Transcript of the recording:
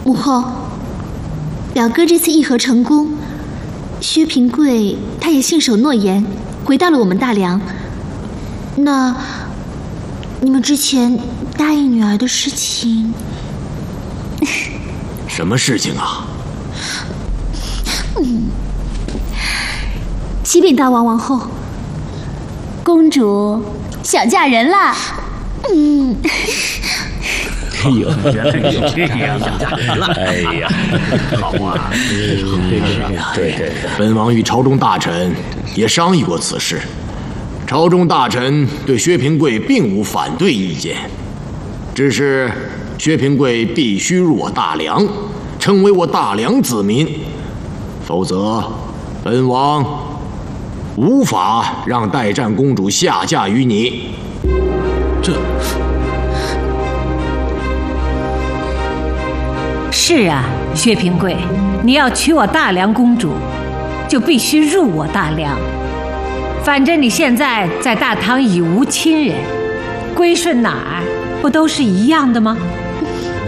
母后，表哥这次议和成功，薛平贵他也信守诺言，回到了我们大梁。那你们之前答应女儿的事情， 什么事情啊？ 启禀大王王后，公主想嫁人啦。 哎呦，这样了！哎呀，好啊！对， 本王与朝中大臣也商议过此事，朝中大臣对薛平贵并无反对意见，只是薛平贵必须入我大梁，成为我大梁子民，否则本王无法让代战公主下嫁于你。 是啊，薛平贵，你要娶我大梁公主，就必须入我大梁。反正你现在在大唐已无亲人，归顺哪儿不都是一样的吗？